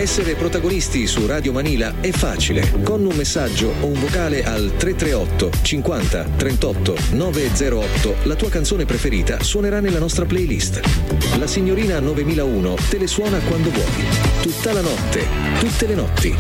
Essere protagonisti su Radio Manila è facile. Con un messaggio o un vocale al 338 50 38 908 la tua canzone preferita suonerà nella nostra playlist. La signorina 9001 te le suona quando vuoi. Tutta la notte, tutte le notti.